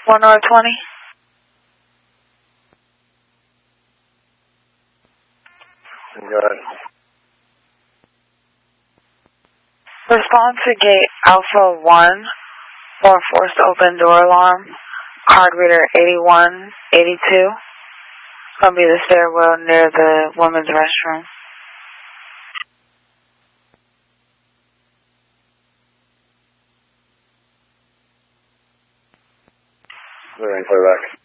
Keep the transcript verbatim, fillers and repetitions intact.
one North twenty. Go ahead. Respond to gate Alpha one for a forced open door alarm. Card reader eighty-one eighty-two. It's going to be the stairwell near the women's restroom. Is there any playback?